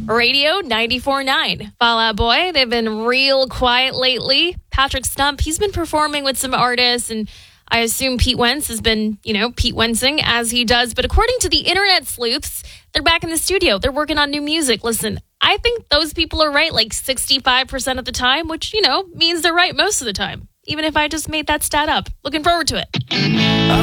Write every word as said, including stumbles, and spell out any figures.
Radio ninety-four point nine. Fall Out Boy, they've been real quiet lately. Patrick Stump, he's been performing with some artists, and I assume Pete Wentz has been, you know, Pete Wentzing as he does. But according to the internet sleuths, they're back in the studio. They're working on new music. Listen, I think those people are right like sixty-five percent of the time, which, you know, means they're right most of the time, even if I just made that stat up. Looking forward to it.